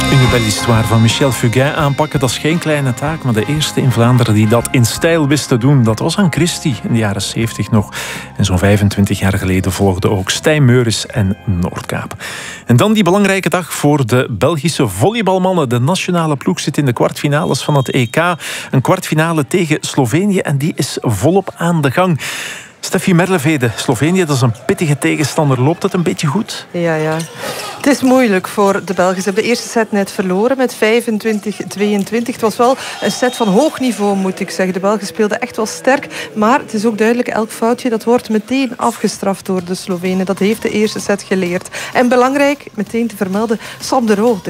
Une belle histoire van Michel Fugain aanpakken, dat is geen kleine taak, maar de eerste in Vlaanderen die dat in stijl wist te doen, dat was Anne Christie in de jaren 70 nog. En zo'n 25 jaar geleden volgden ook Stijn Meuris en Noordkaap. En dan die belangrijke dag voor de Belgische volleybalmannen. De nationale ploeg zit in de kwartfinales van het EK. Een kwartfinale tegen Slovenië en die is volop aan de gang. Steffi Merlevede, Slovenië, dat is een pittige tegenstander. Loopt het een beetje goed? Ja. Het is moeilijk voor de Belgen. Ze hebben de eerste set net verloren met 25-22. Het was wel een set van hoog niveau, moet ik zeggen. De Belgen speelden echt wel sterk. Maar het is ook duidelijk, elk foutje dat wordt meteen afgestraft door de Slovenen. Dat heeft de eerste set geleerd. En belangrijk, meteen te vermelden, Sam de Roo,